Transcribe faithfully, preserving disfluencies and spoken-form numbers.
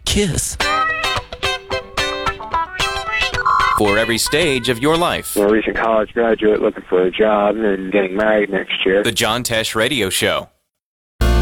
Kiss. For every stage of your life. I'm a recent college graduate looking for a job and getting married next year. The John Tesh Radio Show.